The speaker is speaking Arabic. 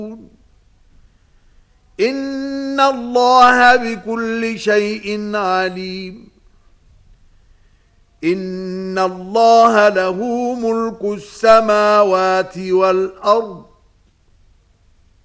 إن الله بكل شيء عليم إن الله له ملك السماوات والأرض